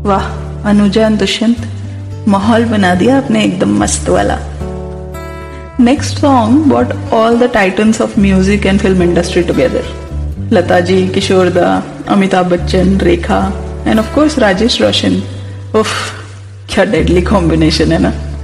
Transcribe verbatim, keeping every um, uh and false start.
वाह, अनुजा एंड दुष्यंत, माहौल बना दिया आपने एकदम मस्त वाला. Next song brought all the titans of music and film industry together. Lata ji, किशोर दा, अमिताभ बच्चन, रेखा एंड ऑफ कोर्स राजेश रोशन. उफ, क्या डेडली कॉम्बिनेशन है ना.